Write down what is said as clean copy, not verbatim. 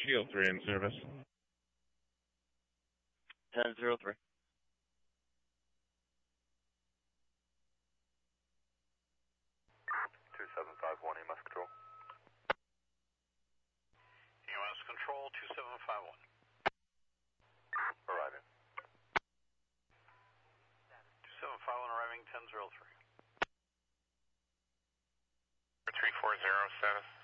Shield 3 in service. 10-03. 2751 EMS control. EMS control 2751. Arriving. 2751 arriving 10-03. 340 status.